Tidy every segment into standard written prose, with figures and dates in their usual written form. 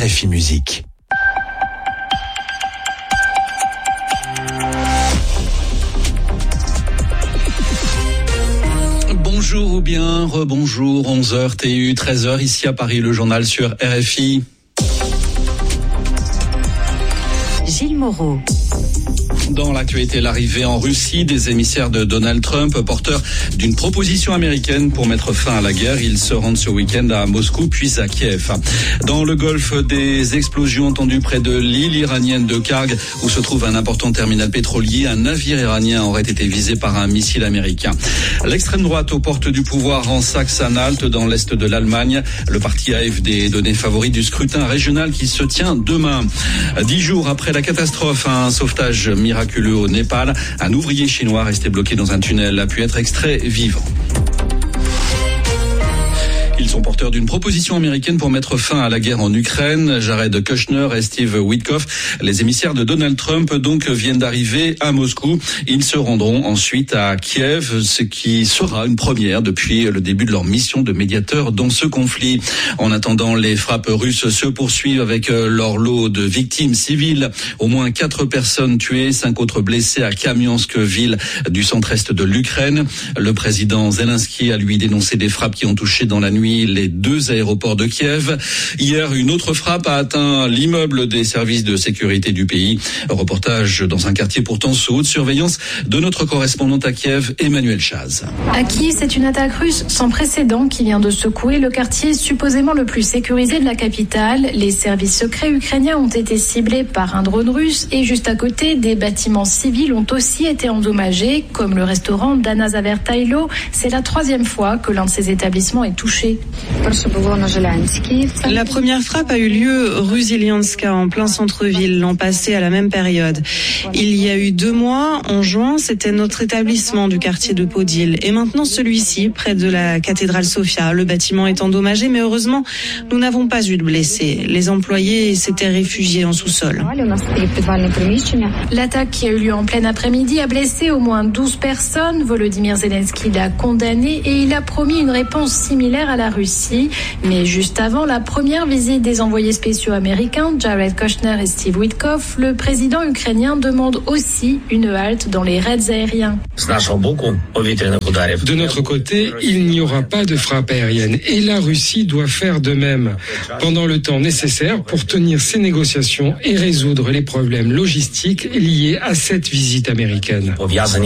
RFI Musique. Bonjour ou bien rebonjour, 11h TU, 13h ici à Paris, le journal sur RFI. Gilles Moreau. Dans l'actualité, l'arrivée en Russie des émissaires de Donald Trump, porteurs d'une proposition américaine pour mettre fin à la guerre. Ils se rendent ce week-end à Moscou puis à Kiev. Dans le Golfe, des explosions entendues près de l'île iranienne de Karg, où se trouve un important terminal pétrolier. Un navire iranien aurait été visé par un missile américain. L'extrême droite aux portes du pouvoir en Saxe-Anhalt, dans l'est de l'Allemagne. Le parti AfD est donné favori du scrutin régional qui se tient demain. 10 jours après la catastrophe, un sauvetage miraculeux au Népal. Un ouvrier chinois resté bloqué dans un tunnel a pu être extrait vivant. Ils sont porteurs d'une proposition américaine pour mettre fin à la guerre en Ukraine. Jared Kushner et Steve Witkoff, les émissaires de Donald Trump, donc viennent d'arriver à Moscou. Ils se rendront ensuite à Kiev, ce qui sera une première depuis le début de leur mission de médiateur dans ce conflit. En attendant, les frappes russes se poursuivent avec leur lot de victimes civiles. Au moins 4 personnes tuées, 5 autres blessées à Kamiansk, ville du centre-est de l'Ukraine. Le président Zelensky a lui dénoncé des frappes qui ont touché dans la nuit les 2 aéroports de Kiev. Hier, une autre frappe a atteint l'immeuble des services de sécurité du pays. Reportage dans un quartier pourtant sous haute surveillance de notre correspondante à Kiev, Emmanuel Chaz. À Kiev, c'est une attaque russe sans précédent qui vient de secouer le quartier supposément le plus sécurisé de la capitale. Les services secrets ukrainiens ont été ciblés par un drone russe et juste à côté, des bâtiments civils ont aussi été endommagés, comme le restaurant d'Anna Zavertailo. C'est la 3e fois que l'un de ces établissements est touché. La première frappe a eu lieu rue Zilianska, en plein centre-ville, l'an passé à la même période. Il y a eu 2 mois, en juin, c'était notre établissement du quartier de Podil. Et maintenant celui-ci, près de la cathédrale Sofia. Le bâtiment est endommagé, mais heureusement, nous n'avons pas eu de blessés. Les employés s'étaient réfugiés en sous-sol. L'attaque qui a eu lieu en plein après-midi a blessé au moins 12 personnes. Volodymyr Zelensky l'a condamné et il a promis une réponse similaire à la Russie. Mais juste avant la première visite des envoyés spéciaux américains, Jared Kushner et Steve Witkoff, le président ukrainien demande aussi une halte dans les raids aériens. De notre côté, il n'y aura pas de frappe aérienne et la Russie doit faire de même pendant le temps nécessaire pour tenir ces négociations et résoudre les problèmes logistiques liés à cette visite américaine.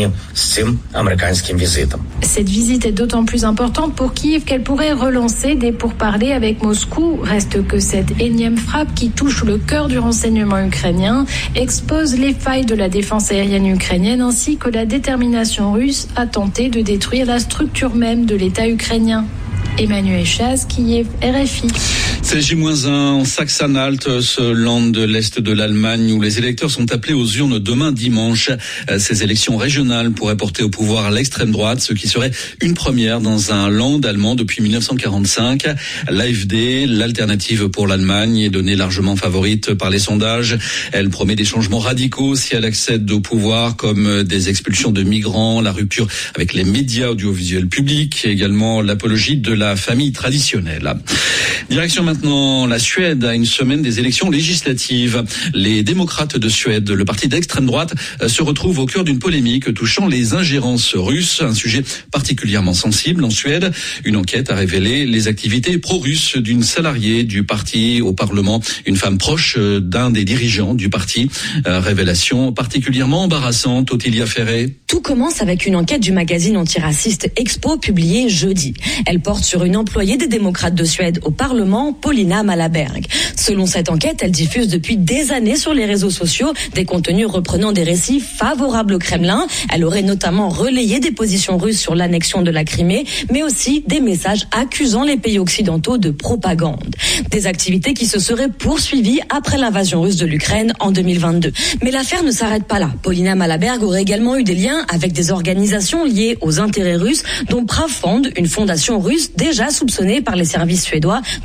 Cette visite est d'autant plus importante pour Kiev qu'elle pourrait relancer des pourparlers avec Moscou. Reste que cette énième frappe qui touche le cœur du renseignement ukrainien expose les failles de la défense aérienne ukrainienne ainsi que la détermination russe à tenter de détruire la structure même de l'État ukrainien. Emmanuel Chaz, Kiev, RFI. C'est J-1 en Saxe-Anhalt, ce land de l'Est de l'Allemagne, où les électeurs sont appelés aux urnes demain dimanche. Ces élections régionales pourraient porter au pouvoir l'extrême droite, ce qui serait une première dans un land allemand depuis 1945. L'AfD, l'alternative pour l'Allemagne, est donnée largement favorite par les sondages. Elle promet des changements radicaux si elle accède au pouvoir, comme des expulsions de migrants, la rupture avec les médias audiovisuels publics, et également l'apologie de la famille traditionnelle. Direction maintenant la Suède, à une semaine des élections législatives. Les démocrates de Suède, le parti d'extrême droite, se retrouvent au cœur d'une polémique touchant les ingérences russes, un sujet particulièrement sensible en Suède. Une enquête a révélé les activités pro-russes d'une salariée du parti au Parlement, une femme proche d'un des dirigeants du parti. Révélation particulièrement embarrassante, Ottilia Ferré. Tout commence avec une enquête du magazine antiraciste Expo publiée jeudi. Elle porte sur une employée des démocrates de Suède au Parlement, Paulina Malaberg. Selon cette enquête, elle diffuse depuis des années sur les réseaux sociaux des contenus reprenant des récits favorables au Kremlin. Elle aurait notamment relayé des positions russes sur l'annexion de la Crimée, mais aussi des messages accusant les pays occidentaux de propagande. Des activités qui se seraient poursuivies après l'invasion russe de l'Ukraine en 2022. Mais l'affaire ne s'arrête pas là. Paulina Malaberg aurait également eu des liens avec des organisations liées aux intérêts russes, dont Pravfond, une fondation russe déjà soupçonnée par les services suédois de participer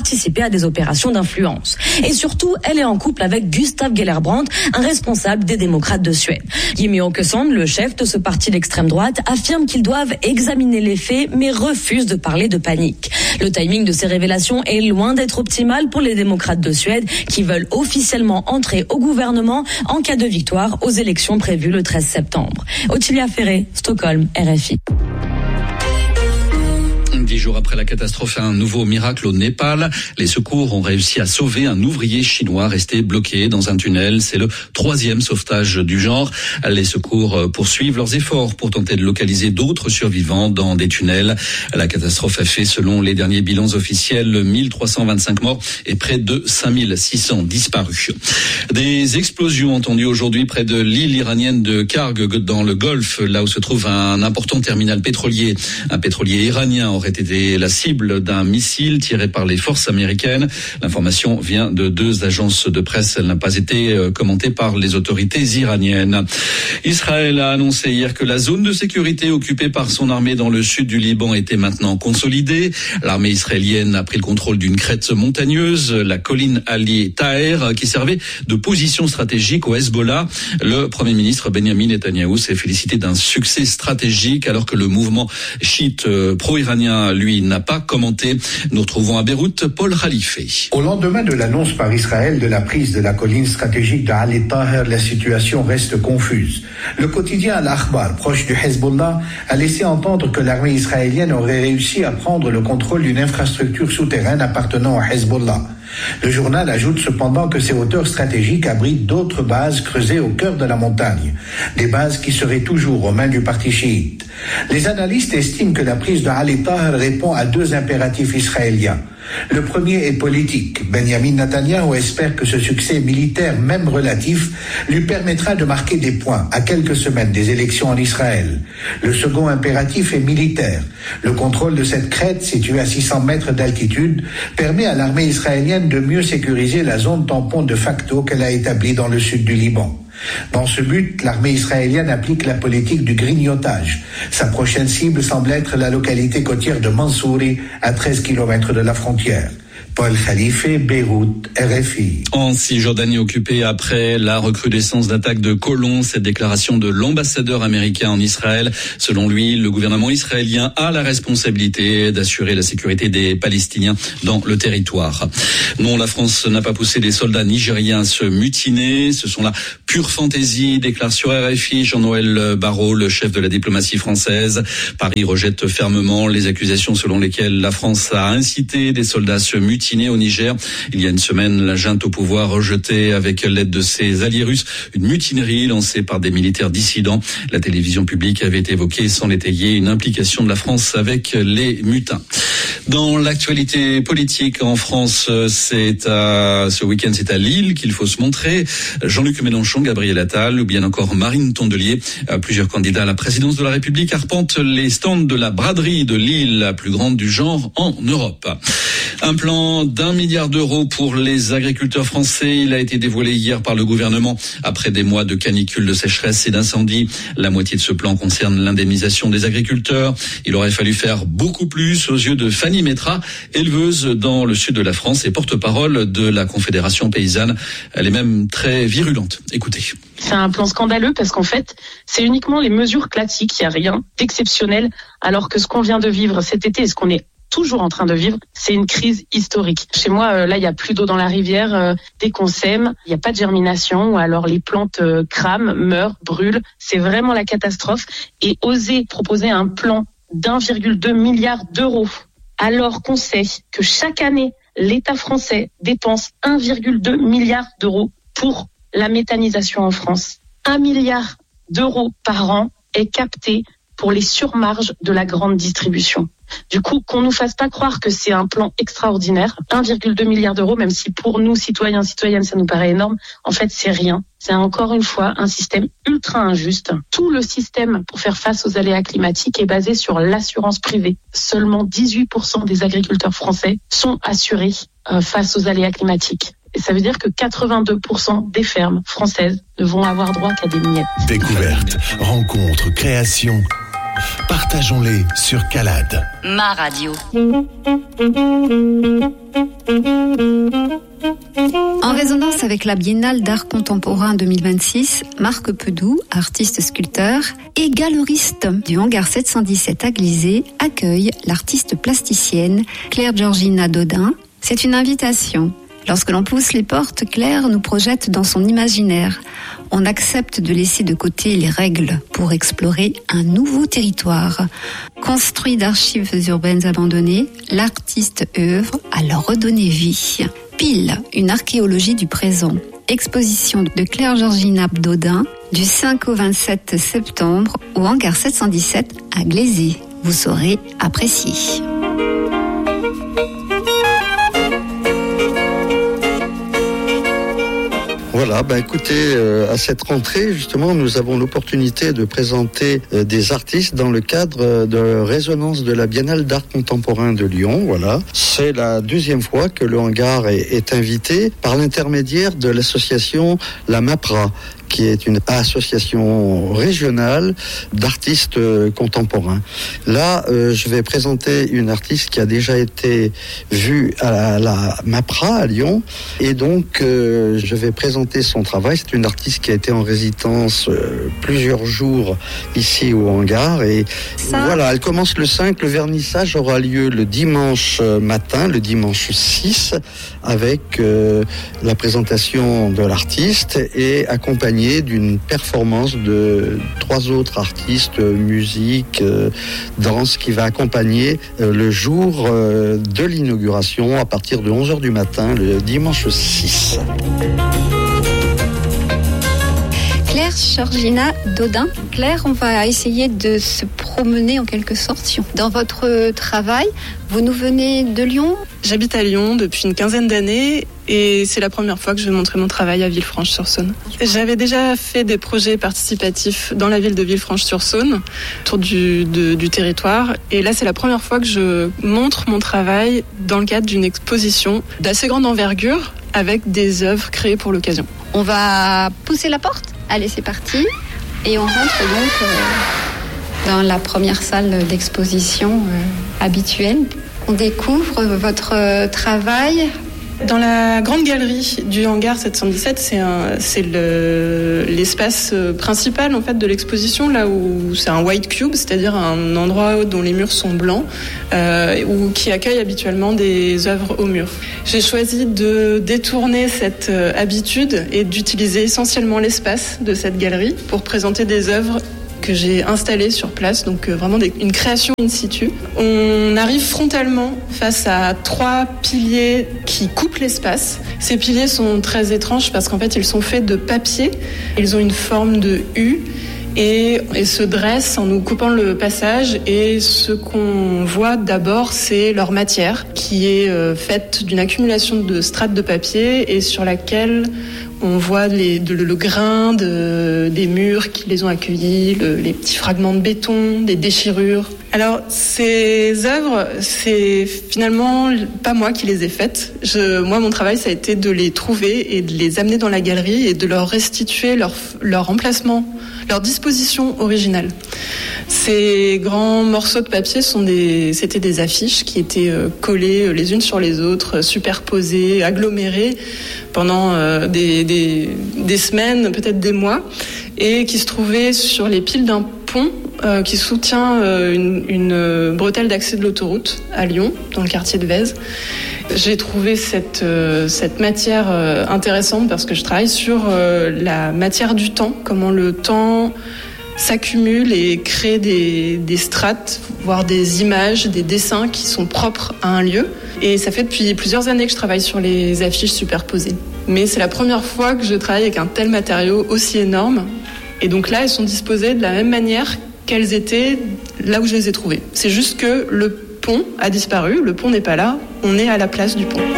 participer à des opérations d'influence. Et surtout, elle est en couple avec Gustav Gellerbrandt, un responsable des démocrates de Suède. Jimmie Åkesson, le chef de ce parti d'extrême droite, affirme qu'ils doivent examiner les faits, mais refuse de parler de panique. Le timing de ces révélations est loin d'être optimal pour les démocrates de Suède, qui veulent officiellement entrer au gouvernement en cas de victoire aux élections prévues le 13 septembre. Ottilia Ferré, Stockholm, RFI. 10 jours après la catastrophe, un nouveau miracle au Népal. Les secours ont réussi à sauver un ouvrier chinois resté bloqué dans un tunnel. C'est le 3e sauvetage du genre. Les secours poursuivent leurs efforts pour tenter de localiser d'autres survivants dans des tunnels. La catastrophe a fait, selon les derniers bilans officiels, 1325 morts et près de 5600 disparus. Des explosions entendues aujourd'hui près de l'île iranienne de Karg dans le Golfe, là où se trouve un important terminal pétrolier. Un pétrolier iranien aurait été la cible d'un missile tiré par les forces américaines. L'information vient de 2 agences de presse. Elle n'a pas été commentée par les autorités iraniennes. Israël a annoncé hier que la zone de sécurité occupée par son armée dans le sud du Liban était maintenant consolidée. L'armée israélienne a pris le contrôle d'une crête montagneuse, la colline Ali Taher, qui servait de position stratégique au Hezbollah. Le Premier ministre Benjamin Netanyahou s'est félicité d'un succès stratégique alors que le mouvement chiite pro-iranien, lui, n'a pas commenté. Nous retrouvons à Beyrouth Paul Khalife. Au lendemain de l'annonce par Israël de la prise de la colline stratégique de Ali Taher, la situation reste confuse. Le quotidien Al-Akhbar, proche du Hezbollah, a laissé entendre que l'armée israélienne aurait réussi à prendre le contrôle d'une infrastructure souterraine appartenant au Hezbollah. Le journal ajoute cependant que ces hauteurs stratégiques abritent d'autres bases creusées au cœur de la montagne, des bases qui seraient toujours aux mains du parti chiite. Les analystes estiment que la prise de Ali Taher répond à 2 impératifs israéliens. Le premier est politique. Benjamin Netanyahou espère que ce succès militaire, même relatif, lui permettra de marquer des points à quelques semaines des élections en Israël. Le second impératif est militaire. Le contrôle de cette crête, située à 600 mètres d'altitude, permet à l'armée israélienne de mieux sécuriser la zone tampon de facto qu'elle a établie dans le sud du Liban. Dans ce but, l'armée israélienne applique la politique du grignotage. Sa prochaine cible semble être la localité côtière de Mansouri, à 13 km de la frontière. Paul Khalife, Beyrouth, RFI. En Cisjordanie occupée après la recrudescence d'attaques de colons, cette déclaration de l'ambassadeur américain en Israël. Selon lui, le gouvernement israélien a la responsabilité d'assurer la sécurité des Palestiniens dans le territoire. Non, la France n'a pas poussé les soldats nigériens à se mutiner. Ce sont la pure fantaisie, déclare sur RFI Jean-Noël Barrot, le chef de la diplomatie française. Paris rejette fermement les accusations selon lesquelles la France a incité des soldats à se mutiner au Niger. Il y a une semaine, la junte au pouvoir rejetait avec l'aide de ses alliés russes une mutinerie lancée par des militaires dissidents. La télévision publique avait évoqué, sans l'étayer, une implication de la France avec les mutins. Dans l'actualité politique en France, ce week-end, c'est à Lille qu'il faut se montrer. Jean-Luc Mélenchon, Gabriel Attal ou bien encore Marine Tondelier, plusieurs candidats à la présidence de la République arpentent les stands de la braderie de Lille, la plus grande du genre en Europe. Un plan d'1 milliard d'euros pour les agriculteurs français. Il a été dévoilé hier par le gouvernement après des mois de canicule, de sécheresse et d'incendie. La moitié de ce plan concerne l'indemnisation des agriculteurs. Il aurait fallu faire beaucoup plus aux yeux de Fanny Métra, éleveuse dans le sud de la France et porte-parole de la Confédération paysanne. Elle est même très virulente. Écoutez. C'est un plan scandaleux parce qu'en fait, c'est uniquement les mesures classiques. Il n'y a rien d'exceptionnel, alors que ce qu'on vient de vivre cet été et ce qu'on est toujours en train de vivre, c'est une crise historique. Chez moi, là, il y a plus d'eau dans la rivière. Dès qu'on sème, il n'y a pas de germination, ou alors les plantes crament, meurent, brûlent. C'est vraiment la catastrophe. Et oser proposer un plan d'1,2 milliard d'euros, alors qu'on sait que chaque année, l'État français dépense 1,2 milliard d'euros pour la méthanisation en France. 1 milliard d'euros par an est capté pour les surmarges de la grande distribution. Du coup, qu'on nous fasse pas croire que c'est un plan extraordinaire, 1,2 milliard d'euros, même si pour nous, citoyens, citoyennes, ça nous paraît énorme, en fait, c'est rien. C'est encore une fois un système ultra injuste. Tout le système pour faire face aux aléas climatiques est basé sur l'assurance privée. Seulement 18% des agriculteurs français sont assurés face aux aléas climatiques. Et ça veut dire que 82% des fermes françaises ne vont avoir droit qu'à des miettes. Découverte, rencontre, création. Partageons-les sur Calade. Ma radio. En résonance avec la Biennale d'art contemporain 2026, Marc Pedoux, artiste sculpteur et galeriste du hangar 717 à Glizé, accueille l'artiste plasticienne Claire Georgina Dodin. C'est une invitation. Lorsque l'on pousse les portes, Claire nous projette dans son imaginaire. On accepte de laisser de côté les règles pour explorer un nouveau territoire. Construit d'archives urbaines abandonnées, l'artiste œuvre à leur redonner vie. Pile, une archéologie du présent. Exposition de Claire Georgina Dodin du 5 au 27 septembre au hangar 717 à Glizé. Vous saurez apprécier. Voilà, écoutez, à cette rentrée, justement, nous avons l'opportunité de présenter des artistes dans le cadre de résonance de la Biennale d'art contemporain de Lyon. Voilà, c'est la deuxième fois que le hangar est invité par l'intermédiaire de l'association La MAPRA, qui est une association régionale d'artistes contemporains. Là, je vais présenter une artiste qui a déjà été vue à la MAPRA à Lyon, et donc je vais présenter son travail. C'est une artiste qui a été en résidence plusieurs jours ici au hangar, et voilà, elle commence le 5, le vernissage aura lieu le dimanche matin, le dimanche 6, avec la présentation de l'artiste et accompagnée d'une performance de 3 autres artistes, musique, danse, qui va accompagner le jour de l'inauguration à partir de 11h du matin, le dimanche 6. Claire Georgina Dodin. Claire, on va essayer de se promener en quelque sorte dans votre travail. Vous nous venez de Lyon ? J'habite à Lyon depuis une quinzaine d'années et c'est la première fois que je vais montrer mon travail à Villefranche-sur-Saône. J'avais déjà fait des projets participatifs dans la ville de Villefranche-sur-Saône, autour du territoire, et là c'est la première fois que je montre mon travail dans le cadre d'une exposition d'assez grande envergure avec des œuvres créées pour l'occasion. On va pousser la porte. Allez, c'est parti. Et on rentre donc dans la première salle d'exposition habituelle. On découvre votre travail. Dans la grande galerie du hangar 717, c'est l'espace principal en fait de l'exposition, là où c'est un white cube, c'est-à-dire un endroit dont les murs sont blancs, ou qui accueille habituellement des œuvres au mur. J'ai choisi de détourner cette habitude et d'utiliser essentiellement l'espace de cette galerie pour présenter des œuvres que j'ai installé sur place, donc vraiment une création in situ. On arrive frontalement face à 3 piliers qui coupent l'espace. Ces piliers sont très étranges parce qu'en fait ils sont faits de papier, ils ont une forme de U et se dressent en nous coupant le passage, et ce qu'on voit d'abord c'est leur matière qui est faite d'une accumulation de strates de papier et sur laquelle on voit le grain des murs qui les ont accueillis, les petits fragments de béton, des déchirures. Alors, ces œuvres, c'est finalement pas moi qui les ai faites. Moi, mon travail, ça a été de les trouver et de les amener dans la galerie et de leur restituer leur emplacement, leur disposition originale. Ces grands morceaux de papier c'était des affiches qui étaient collées les unes sur les autres, superposées, agglomérées pendant des semaines, peut-être des mois, et qui se trouvaient sur les piles d'un pont qui soutient une bretelle d'accès de l'autoroute à Lyon, dans le quartier de Vèze. J'ai trouvé cette matière intéressante parce que je travaille sur la matière du temps, comment le temps s'accumule et crée des strates, voire des images, des dessins qui sont propres à un lieu. Et ça fait depuis plusieurs années que je travaille sur les affiches superposées. Mais c'est la première fois que je travaille avec un tel matériau aussi énorme. Et donc là, elles sont disposées de la même manière qu'elles étaient là où je les ai trouvées. C'est juste que le pont a disparu, le pont n'est pas là, on est à la place du pont.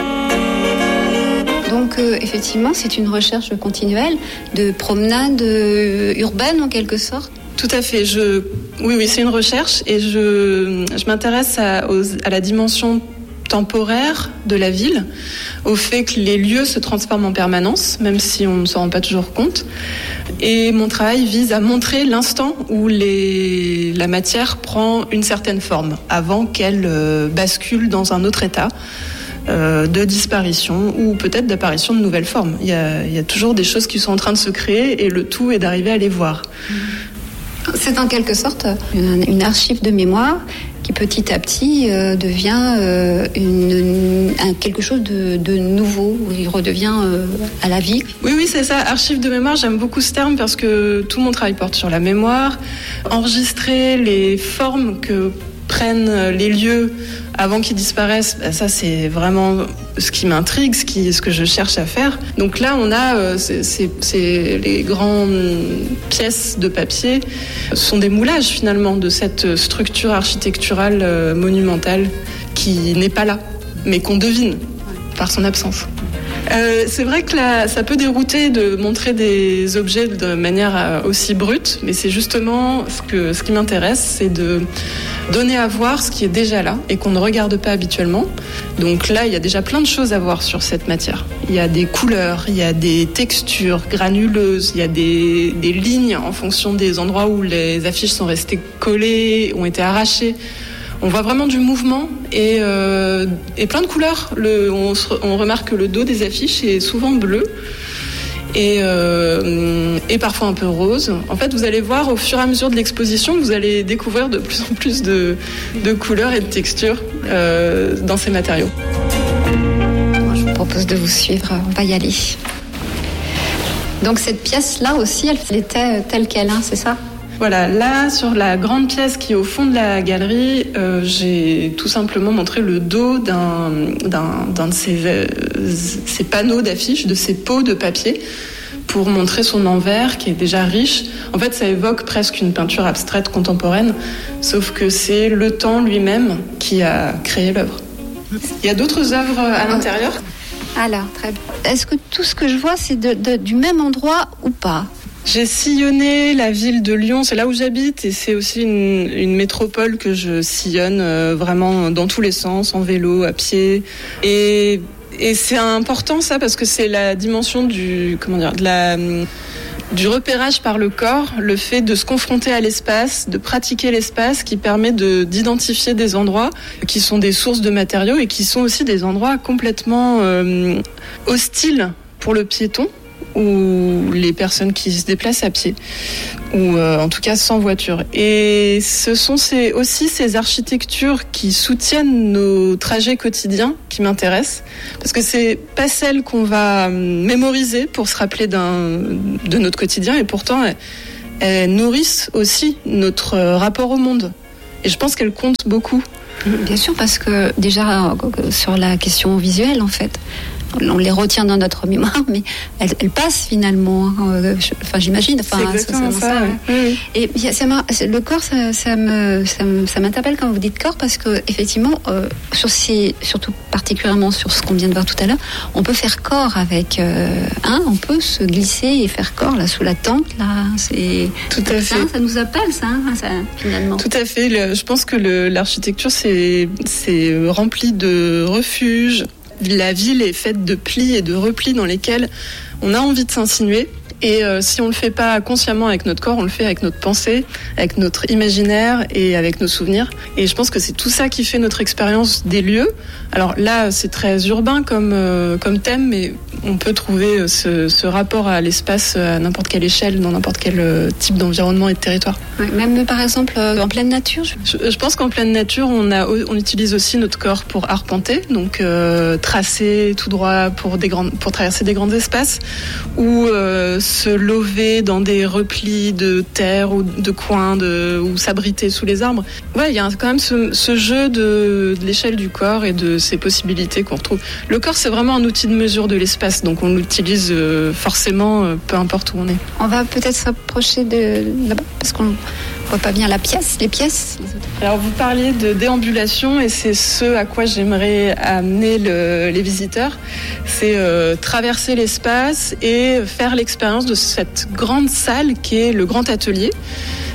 Donc effectivement, c'est une recherche continuelle de promenade urbaine en quelque sorte. Tout à fait. Oui, c'est une recherche et je m'intéresse à la dimension temporaire de la ville, au fait que les lieux se transforment en permanence, même si on ne s'en rend pas toujours compte. Et mon travail vise à montrer l'instant où la matière prend une certaine forme, avant qu'elle bascule dans un autre état de disparition ou peut-être d'apparition de nouvelles formes. Il y a toujours des choses qui sont en train de se créer et le tout est d'arriver à les voir. C'est en quelque sorte une archive de mémoire qui petit à petit devient quelque chose de nouveau, où il redevient à la vie. Oui, c'est ça. Archive de mémoire, j'aime beaucoup ce terme parce que tout mon travail porte sur la mémoire. Enregistrer les formes que prennent les lieux avant qu'ils disparaissent, ça c'est vraiment ce qui m'intrigue, ce que je cherche à faire. Donc là on a c'est les grandes pièces de papier sont des moulages finalement de cette structure architecturale monumentale qui n'est pas là, mais qu'on devine par son absence. C'est vrai que ça peut dérouter de montrer des objets de manière aussi brute, mais c'est justement ce qui m'intéresse, c'est de donner à voir ce qui est déjà là et qu'on ne regarde pas habituellement. Donc là, il y a déjà plein de choses à voir sur cette matière. Il y a des couleurs, il y a des textures granuleuses, il y a des lignes en fonction des endroits où les affiches sont restées collées, ont été arrachées. On voit vraiment du mouvement et plein de couleurs. On remarque que le dos des affiches est souvent bleu et parfois un peu rose. En fait, vous allez voir au fur et à mesure de l'exposition, vous allez découvrir de plus en plus de couleurs et de textures dans ces matériaux. Je vous propose de vous suivre, on va y aller. Donc cette pièce-là aussi, elle était telle qu'elle, c'est ça ? Voilà, là, sur la grande pièce qui est au fond de la galerie, j'ai tout simplement montré le dos d'un de ces panneaux d'affiches, de ces pots de papier, pour montrer son envers qui est déjà riche. En fait, ça évoque presque une peinture abstraite contemporaine, sauf que c'est le temps lui-même qui a créé l'œuvre. Il y a d'autres œuvres à l'intérieur ? Alors, très bien. Est-ce que tout ce que je vois, c'est du même endroit ou pas ? J'ai sillonné la ville de Lyon, c'est là où j'habite et c'est aussi une métropole que je sillonne vraiment dans tous les sens, en vélo, à pied. Et c'est important ça parce que c'est la dimension du repérage par le corps, le fait de se confronter à l'espace, de pratiquer l'espace qui permet d'identifier des endroits qui sont des sources de matériaux et qui sont aussi des endroits complètement hostiles pour le piéton ou les personnes qui se déplacent à pied ou en tout cas sans voiture. Et ce sont aussi ces architectures qui soutiennent nos trajets quotidiens qui m'intéressent parce que c'est pas celles qu'on va mémoriser pour se rappeler de notre quotidien et pourtant elles nourrissent aussi notre rapport au monde et je pense qu'elles comptent beaucoup. Bien sûr, parce que déjà sur la question visuelle en fait, on les retient dans notre mémoire, mais elles passent finalement. J'imagine. C'est exactement ça. Oui. Et le corps, ça m'interpelle quand vous dites corps, parce que effectivement, surtout particulièrement sur ce qu'on vient de voir tout à l'heure, on peut faire corps avec. On peut se glisser et faire corps là sous la tente. Là, c'est tout à fait. Ça nous appelle ça finalement. Tout à fait. Je pense que l'architecture c'est rempli de refuges. La ville est faite de plis et de replis dans lesquels on a envie de s'insinuer. Et si on ne le fait pas consciemment avec notre corps, on le fait avec notre pensée, avec notre imaginaire et avec nos souvenirs. Et je pense que c'est tout ça qui fait notre expérience des lieux. Alors là, c'est très urbain comme thème, mais on peut trouver ce rapport à l'espace à n'importe quelle échelle, dans n'importe quel type d'environnement et de territoire. Oui, même par exemple en pleine nature. Je pense qu'en pleine nature, on utilise aussi notre corps pour arpenter, donc tracer tout droit pour traverser des grands espaces, ou se lever dans des replis de terre ou de coins ou s'abriter sous les arbres. Ouais, il y a quand même ce jeu de l'échelle du corps et de ces possibilités qu'on retrouve. Le corps, c'est vraiment un outil de mesure de l'espace, donc on l'utilise forcément peu importe où on est. On va peut-être s'approcher de là-bas parce qu'on voit pas bien les pièces. Alors vous parliez de déambulation et c'est ce à quoi j'aimerais amener les visiteurs, c'est traverser l'espace et faire l'expérience de cette grande salle qui est le grand atelier.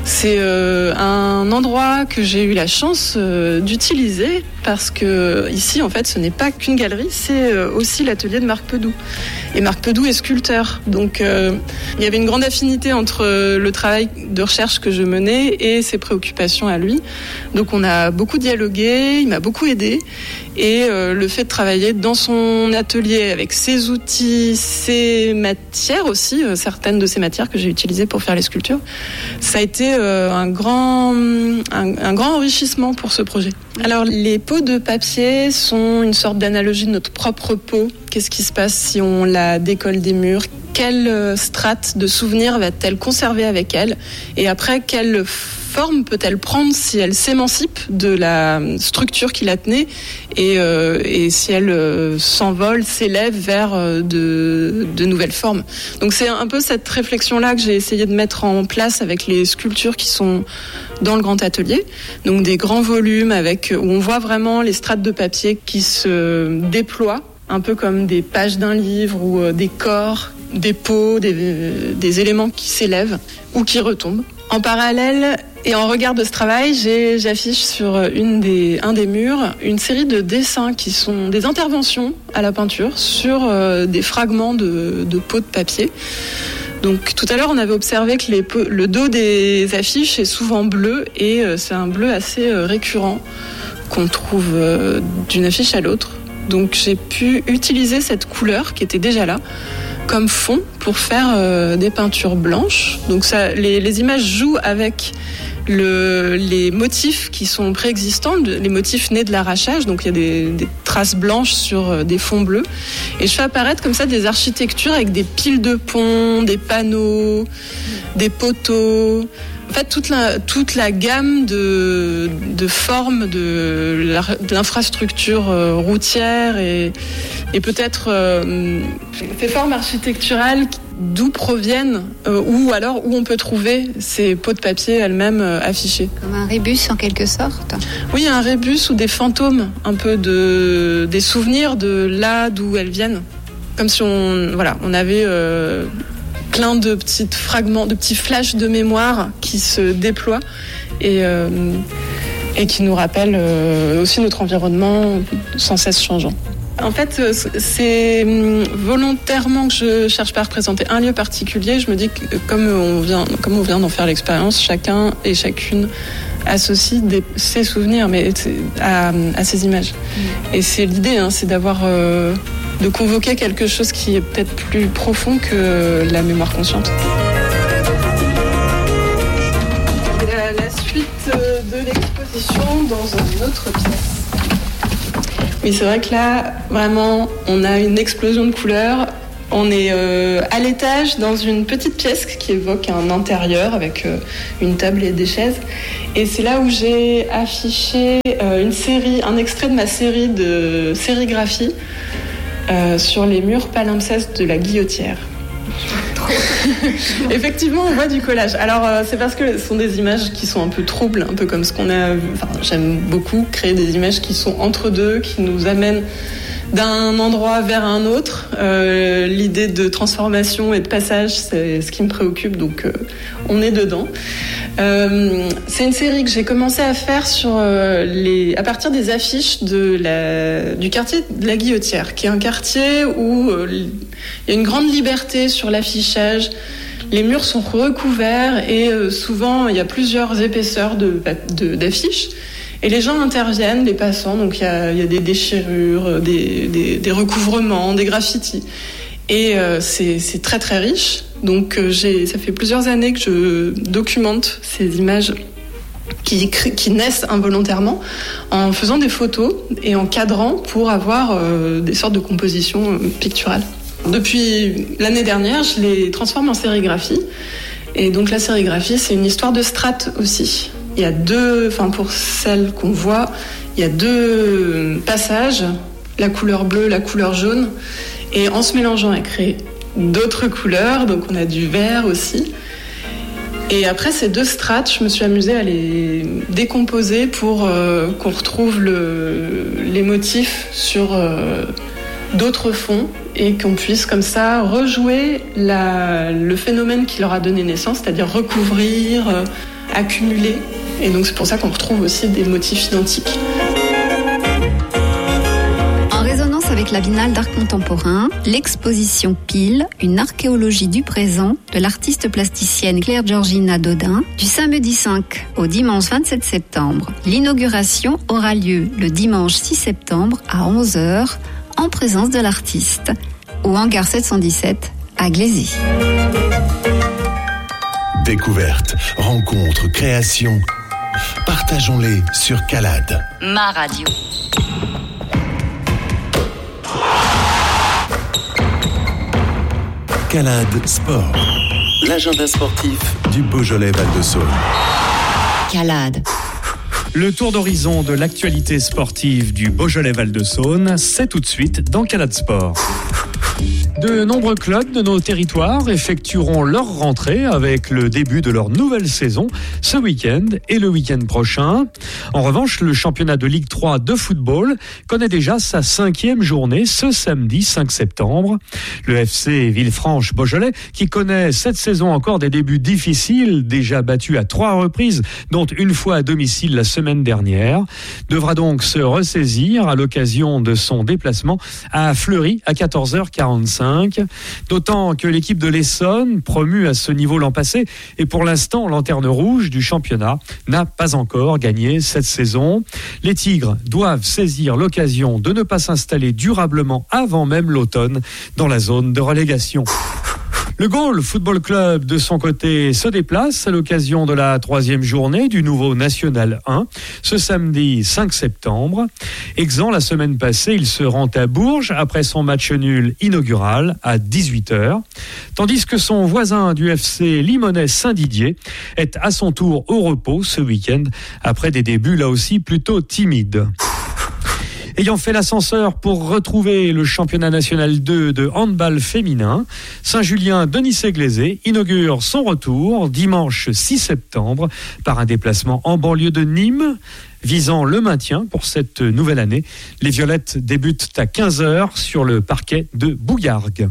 C'est un endroit que j'ai eu la chance d'utiliser parce que ici, en fait, ce n'est pas qu'une galerie, c'est aussi l'atelier de Marc Pedoux. Et Marc Pedoux est sculpteur. Donc, il y avait une grande affinité entre le travail de recherche que je menais et ses préoccupations à lui. Donc, on a beaucoup dialogué, il m'a beaucoup aidé. Et le fait de travailler dans son atelier avec ses outils, ses matières aussi, certaines de ces matières que j'ai utilisées pour faire les sculptures, ça a été un grand enrichissement pour ce projet. Alors, les pots de papier sont une sorte d'analogie de notre propre peau. Qu'est-ce qui se passe si on la décolle des murs ? Quelle strate de souvenirs va-t-elle conserver avec elle ? Et après, quelle forme peut-elle prendre si elle s'émancipe de la structure qui la tenait et si elle s'envole, s'élève vers de nouvelles formes. Donc c'est un peu cette réflexion-là que j'ai essayé de mettre en place avec les sculptures qui sont dans le grand atelier. Donc des grands volumes où on voit vraiment les strates de papier qui se déploient, un peu comme des pages d'un livre ou des corps, des peaux, des éléments qui s'élèvent ou qui retombent. En parallèle et en regard de ce travail, j'affiche sur un des murs une série de dessins qui sont des interventions à la peinture sur des fragments de peaux de papier. Donc tout à l'heure, on avait observé que le dos des affiches est souvent bleu et c'est un bleu assez récurrent qu'on trouve d'une affiche à l'autre. Donc j'ai pu utiliser cette couleur qui était déjà là comme fond pour faire des peintures blanches. Donc les images jouent avec les motifs qui sont préexistants, les motifs nés de l'arrachage. Donc il y a des traces blanches sur des fonds bleus. Et je fais apparaître comme ça des architectures avec des piles de ponts, des panneaux, des poteaux. En fait, toute la gamme de formes de l'infrastructure routière et peut-être ces formes architecturales d'où proviennent ou alors où on peut trouver ces pots de papier elles-mêmes affichées. Comme un rébus en quelque sorte. Oui, un rébus ou des fantômes, un peu des souvenirs de là d'où elles viennent. Comme si on avait plein de petits fragments, de petits flashs de mémoire qui se déploient et qui nous rappellent aussi notre environnement sans cesse changeant. En fait, c'est volontairement que je cherche pas à représenter un lieu particulier. Je me dis que comme on vient d'en faire l'expérience, chacun et chacune associe ses souvenirs à ces images. Et c'est l'idée, c'est d'avoir de convoquer quelque chose qui est peut-être plus profond que la mémoire consciente. La suite de l'exposition dans une autre pièce. Oui, c'est vrai que là, vraiment, on a une explosion de couleurs. On est à l'étage dans une petite pièce qui évoque un intérieur avec une table et des chaises. Et c'est là où j'ai affiché un extrait de ma série de sérigraphie sur les murs palimpsestes de la Guillotière. Effectivement, on voit du collage. Alors, c'est parce que ce sont des images qui sont un peu troubles, un peu comme ce qu'on a vu. Enfin, j'aime beaucoup créer des images qui sont entre deux, qui nous amènent d'un endroit vers un autre. L'idée de transformation et de passage, c'est ce qui me préoccupe, donc on est dedans. C'est une série que j'ai commencé à faire à partir des affiches du quartier de la Guillotière, qui est un quartier où il y a une grande liberté sur l'affichage. Les murs sont recouverts et souvent il y a plusieurs épaisseurs d'affiches. Et les gens interviennent, les passants, donc il y a des déchirures, des recouvrements, des graffitis. Et c'est très très riche. Donc ça fait plusieurs années que je documente ces images qui naissent involontairement en faisant des photos et en cadrant pour avoir des sortes de compositions picturales. Depuis l'année dernière, je les transforme en sérigraphie. Et donc la sérigraphie, c'est une histoire de strates aussi. Il y a pour celles qu'on voit, il y a deux passages, la couleur bleue, la couleur jaune. Et en se mélangeant, elle crée d'autres couleurs, donc on a du vert aussi. Et après ces deux strates, je me suis amusée à les décomposer pour qu'on retrouve les motifs sur d'autres fonds et qu'on puisse comme ça rejouer le phénomène qui leur a donné naissance, c'est-à-dire recouvrir, accumulés. Et donc c'est pour ça qu'on retrouve aussi des motifs identiques. En résonance avec la Biennale d'art contemporain, l'exposition Pile, une archéologie du présent de l'artiste plasticienne Claire-Georgina Dodin, du samedi 5 au dimanche 27 septembre. L'inauguration aura lieu le dimanche 6 septembre à 11h en présence de l'artiste au hangar 717 à Glézy. Découverte, rencontre, création. Partageons-les sur Calade. Ma radio. Calade Sport. L'agenda sportif du Beaujolais Val-de-Saône. Calade. Le tour d'horizon de l'actualité sportive du Beaujolais Val-de-Saône, c'est tout de suite dans Calade Sport. De nombreux clubs de nos territoires effectueront leur rentrée avec le début de leur nouvelle saison ce week-end et le week-end prochain. En revanche, le championnat de Ligue 3 de football connaît déjà sa 5e journée ce samedi 5 septembre. Le FC Villefranche-Beaujolais, qui connaît cette saison encore des débuts difficiles, déjà battu à 3 reprises, dont une fois à domicile la semaine dernière, devra donc se ressaisir à l'occasion de son déplacement à Fleury à 14h45. D'autant que l'équipe de l'Essonne, promue à ce niveau l'an passé, est pour l'instant lanterne rouge du championnat, n'a pas encore gagné cette saison. Les Tigres doivent saisir l'occasion de ne pas s'installer durablement avant même l'automne dans la zone de relégation. Le Gaulle Football Club, de son côté, se déplace à l'occasion de la 3e journée du nouveau National 1, ce samedi 5 septembre. Exempt la semaine passée, il se rend à Bourges après son match nul inaugural à 18h, tandis que son voisin du FC Limonest Saint-Didier est à son tour au repos ce week-end après des débuts là aussi plutôt timides. Ayant fait l'ascenseur pour retrouver le championnat national 2 de handball féminin, Saint-Julien-Denis-Séglézé inaugure son retour dimanche 6 septembre par un déplacement en banlieue de Nîmes. Visant le maintien pour cette nouvelle année, les Violettes débutent à 15h sur le parquet de Bouillargues.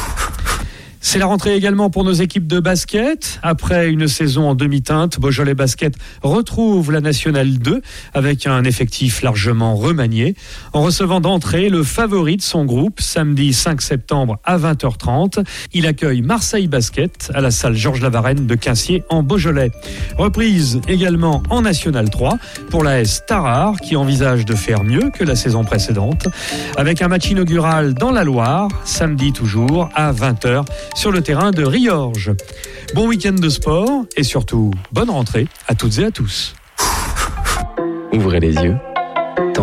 C'est la rentrée également pour nos équipes de basket. Après une saison en demi-teinte, Beaujolais Basket retrouve la Nationale 2 avec un effectif largement remanié, en recevant d'entrée le favori de son groupe samedi 5 septembre à 20h30. Il accueille Marseille Basket à la salle Georges Lavarenne de Quincier en Beaujolais. Reprise également en Nationale 3 pour l'AS Tarare qui envisage de faire mieux que la saison précédente, avec un match inaugural dans la Loire, samedi toujours à 20h. Sur le terrain de Riorges. Bon week-end de sport et surtout bonne rentrée à toutes et à tous. Ouvrez les yeux.